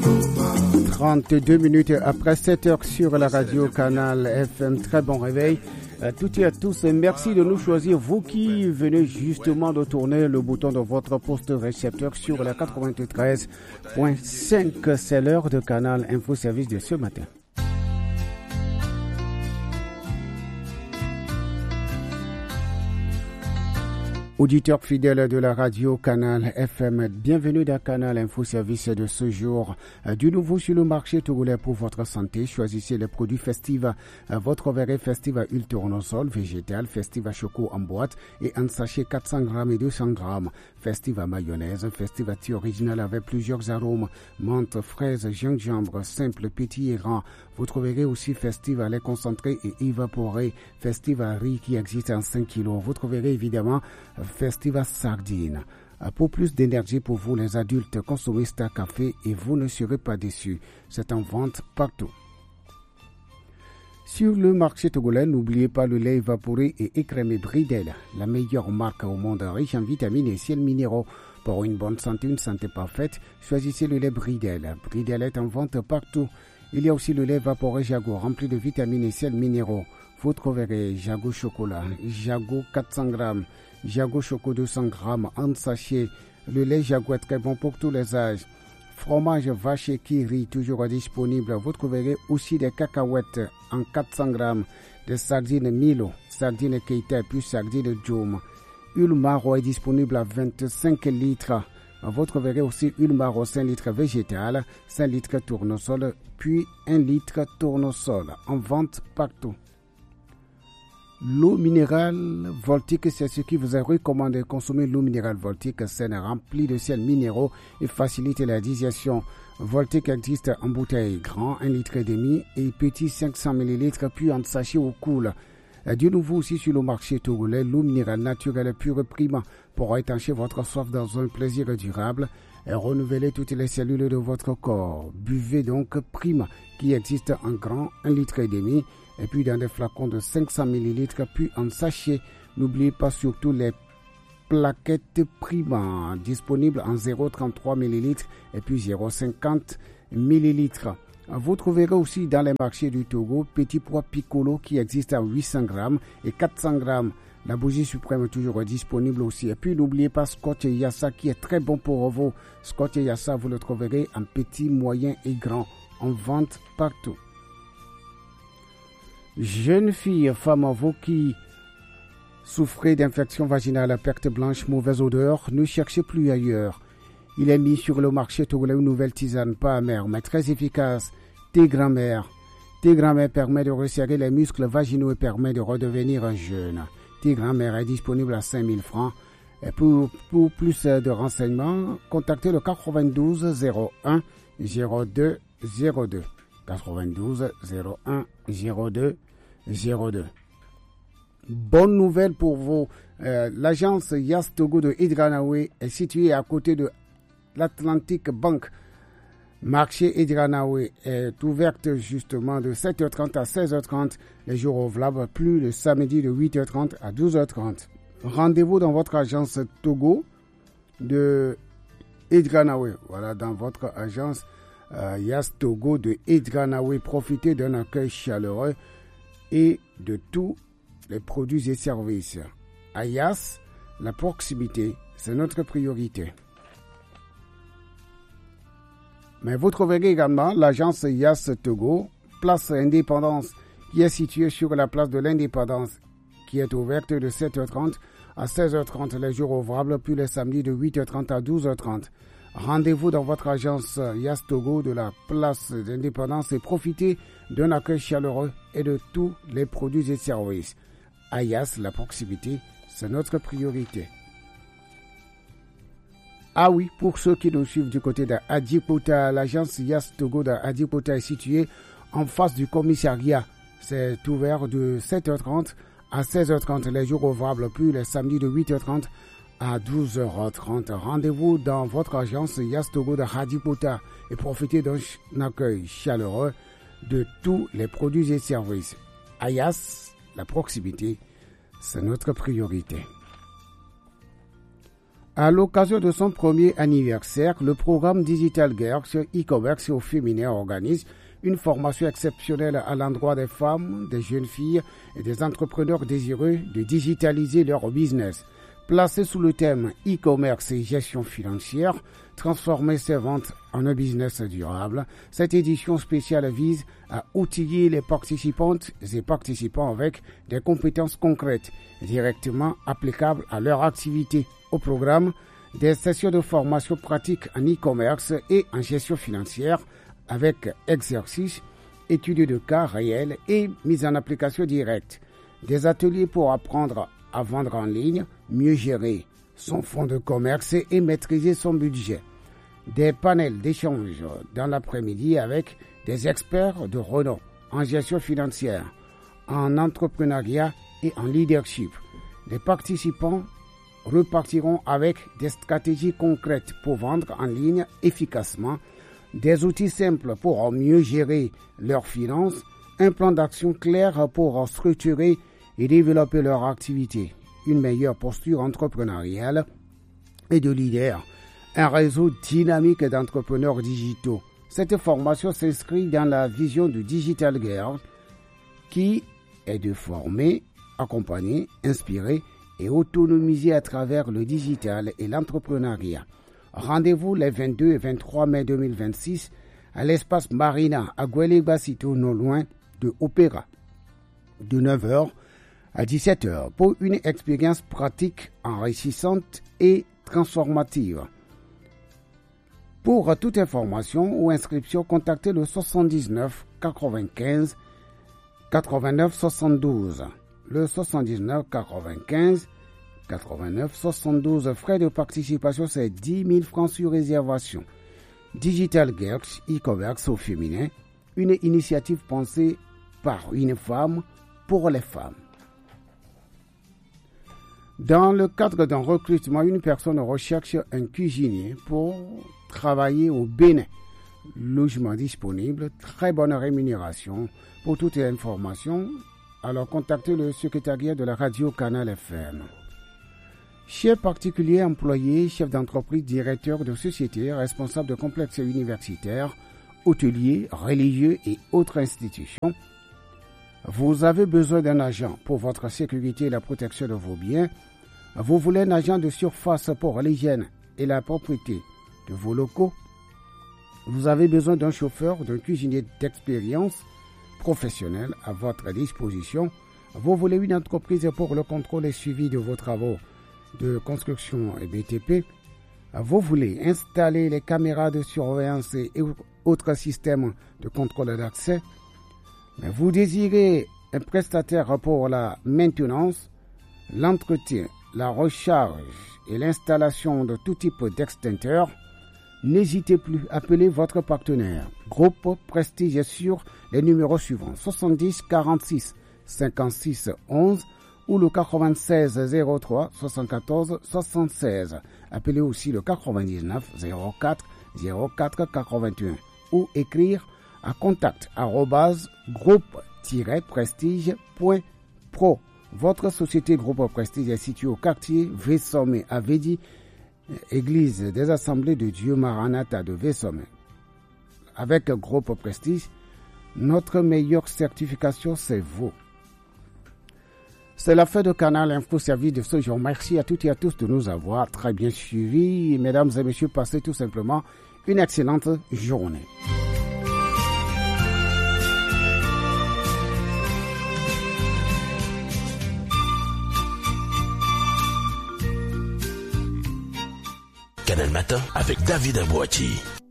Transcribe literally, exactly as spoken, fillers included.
trente-deux minutes après sept heures sur la radio Canal F M. Très bon réveil à toutes et à tous. Merci de nous choisir, vous qui venez justement de tourner le bouton de votre poste récepteur sur la quatre-vingt-treize point cinq. C'est l'heure de Canal Info Service de ce matin. Auditeurs fidèles de la radio Canal F M, bienvenue dans Canal Info Service de ce jour. Du nouveau sur le marché togolais pour votre santé, choisissez les produits festifs. Votre verre festif à huile tournesol, végétal, festif à choco en boîte et en sachet quatre cents grammes et deux cents grammes. Festif à mayonnaise, festif à thé original avec plusieurs arômes, menthe, fraise, gingembre, simple, petit et rang. Vous trouverez aussi festif à lait concentré et évaporé, festif à riz qui existe en cinq kilos. Vous trouverez évidemment festif à sardines. Pour plus d'énergie pour vous les adultes, consommez Star Café et vous ne serez pas déçus. C'est en vente partout. Sur le marché togolais, n'oubliez pas le lait évaporé et écrémé Bridel, la meilleure marque au monde riche en vitamines et sels minéraux. Pour une bonne santé, une santé parfaite, choisissez le lait Bridel. Bridel est en vente partout. Il y a aussi le lait évaporé Jago, rempli de vitamines et sels minéraux. Vous trouverez Jago chocolat, Jago quatre cents grammes, Jago choco deux cents grammes en sachet. Le lait Jago est très bon pour tous les âges. Fromage vache et kiri toujours disponible. Vous trouverez aussi des cacahuètes en quatre cents grammes, des sardines Milo, sardines Keita et puis sardines Joum. Huile Maro est disponible à vingt-cinq litres. Vous trouverez aussi huile Maro cinq litres végétale, cinq litres tournesol, puis un litre tournesol en vente partout. L'eau minérale Voltique, c'est ce qui vous est recommandé de consommer. L'eau minérale Voltique, c'est remplie de sels minéraux et facilite la digestion. Voltique existe en bouteille grand, un litre et demi, et petit cinq cents millilitres, puis en sachet au cool. Du nouveau aussi sur le marché togolais, l'eau minérale naturelle pure prime pour étancher votre soif dans un plaisir durable et renouveler toutes les cellules de votre corps. Buvez donc prime qui existe en grand, un litre et demi, et puis dans des flacons de cinq cents millilitres, puis en sachet. N'oubliez pas surtout les plaquettes prime disponibles en zéro virgule trente-trois millilitres et puis zéro virgule cinquante millilitres. Vous trouverez aussi dans les marchés du Togo petit pois piccolo qui existe à huit cents grammes et quatre cents grammes. La bougie suprême est toujours disponible aussi. Et puis n'oubliez pas Scotch et Yassa qui est très bon pour vous. Scotch et Yassa, vous le trouverez en petit, moyen et grand, en vente partout. Jeunes filles, femmes, vous qui souffrez d'infection vaginale à perte blanche, mauvaise odeur, ne cherchez plus ailleurs. Il est mis sur le marché togolais une nouvelle tisane, pas amère, mais très efficace. Thé grand-mère. Thé grand-mère permet de resserrer les muscles vaginaux et permet de redevenir jeune. Thé grand-mère est disponible à cinq mille francs. Et pour, pour plus de renseignements, contactez le quatre-vingt-douze zéro un zéro deux zéro deux. quatre-vingt-douze zéro un zéro deux zéro deux. Bonne nouvelle pour vous. Euh, l'agence Yas Togo de Edranawe est située à côté de l'Atlantic Bank. Marché Edranawe est ouverte justement de sept heures trente à seize heures trente les jours ouvrables, plus le samedi de huit heures trente à douze heures trente. Rendez-vous dans votre agence Togo de Edranawe. Voilà, dans votre agence euh, Yas Togo de Edranawe. Profitez d'un accueil chaleureux et de tous les produits et services. À Yas, la proximité, c'est notre priorité. Mais vous trouverez également l'agence Yas Togo, place Indépendance, qui est située sur la place de l'Indépendance, qui est ouverte de sept heures trente à seize heures trente les jours ouvrables, puis les samedis de huit heures trente à douze heures trente. Rendez-vous dans votre agence Yas Togo de la place d'Indépendance et profitez d'un accueil chaleureux et de tous les produits et services. À Yas, la proximité, c'est notre priorité. Ah oui, pour ceux qui nous suivent du côté d'Adipota, l'agence Yas Togo d'Adipota est située en face du commissariat. C'est ouvert de sept heures trente à seize heures trente les jours ouvrables, puis les samedis de huit heures trente à douze heures trente. Rendez-vous dans votre agence Yas Togo d'Adipota et profitez d'un accueil chaleureux de tous les produits et services. À Yas, la proximité, c'est notre priorité. À l'occasion de son premier anniversaire, le programme Digital Girls e-commerce au féminin organise une formation exceptionnelle à l'endroit des femmes, des jeunes filles et des entrepreneurs désireux de digitaliser leur business. Placé sous le thème e-commerce et gestion financière, transformer ses ventes en un business durable, cette édition spéciale vise à outiller les participantes et participants avec des compétences concrètes directement applicables à leur activité. Au programme, des sessions de formation pratique en e-commerce et en gestion financière avec exercices, études de cas réels et mise en application directe. Des ateliers pour apprendre à vendre en ligne, mieux gérer son fonds de commerce et maîtriser son budget. Des panels d'échange dans l'après-midi avec des experts de renom en gestion financière, en entrepreneuriat et en leadership. Les participants repartiront avec des stratégies concrètes pour vendre en ligne efficacement, des outils simples pour mieux gérer leurs finances, un plan d'action clair pour structurer et développer leur activité, une meilleure posture entrepreneuriale et de leader, un réseau dynamique d'entrepreneurs digitaux. Cette formation s'inscrit dans la vision du Digital Girl qui est de former, accompagner, inspirer et autonomiser à travers le digital et l'entrepreneuriat. Rendez-vous les vingt-deux et vingt-trois mai deux mille vingt-six à l'espace Marina à Guelé-Bassito, non loin de Opéra, de neuf heures à dix-sept heures pour une expérience pratique enrichissante et transformative. Pour toute information ou inscription, contactez le soixante-dix-neuf quatre-vingt-quinze quatre-vingt-neuf soixante-douze. Le soixante-dix-neuf quatre-vingt-quinze quatre-vingt-neuf soixante-douze. Frais de participation, c'est dix mille francs sur réservation. Digital Girls e-commerce au féminin, une initiative pensée par une femme pour les femmes. Dans le cadre d'un recrutement, une personne recherche un cuisinier pour travailler au Bénin. Logement disponible, très bonne rémunération. Pour toute information, alors contactez le secrétariat de la radio Canal F M. Chef particulier, employé, chef d'entreprise, directeur de société, responsable de complexes universitaires, hôteliers, religieux et autres institutions. Vous avez besoin d'un agent pour votre sécurité et la protection de vos biens. Vous voulez un agent de surface pour l'hygiène et la propreté de vos locaux. Vous avez besoin d'un chauffeur, d'un cuisinier d'expérience professionnelle à votre disposition. Vous voulez une entreprise pour le contrôle et suivi de vos travaux de construction et B T P. Vous voulez installer les caméras de surveillance et autres systèmes de contrôle d'accès. Mais vous désirez un prestataire pour la maintenance, l'entretien, la recharge et l'installation de tout type d'extincteurs. N'hésitez plus, appelez votre partenaire. Groupe Prestige sur les numéros suivants soixante-dix quarante-six cinquante-six onze ou le quatre-vingt-seize zéro trois soixante-quatorze soixante-seize. Appelez aussi le quatre-vingt-dix-neuf zéro quatre zéro quatre quatre-vingt-un ou écrire à contact arobase groupe-prestige point pro. Votre société Groupe Prestige est située au quartier Vessomé à Védi, Église des Assemblées de Dieu Maranatha de Vessomé. Avec Groupe Prestige, notre meilleure certification, c'est vous. C'est la fin de Canal Info Service de ce jour. Merci à toutes et à tous de nous avoir très bien suivis. Mesdames et messieurs, passez tout simplement une excellente journée. Canal Matin avec David Abouati.